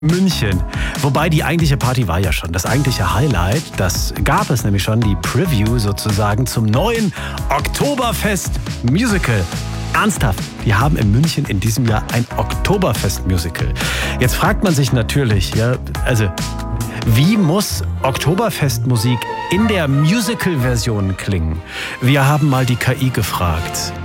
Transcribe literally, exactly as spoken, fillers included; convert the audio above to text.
München. Wobei die eigentliche Party war ja schon. Das eigentliche Highlight, das gab es nämlich schon, die Preview sozusagen zum neuen Oktoberfest-Musical. Ernsthaft, wir haben in München in diesem Jahr ein Oktoberfest-Musical. Jetzt fragt man sich natürlich, ja, also wie muss Oktoberfestmusik in der Musical-Version klingen? Wir haben mal die K I gefragt.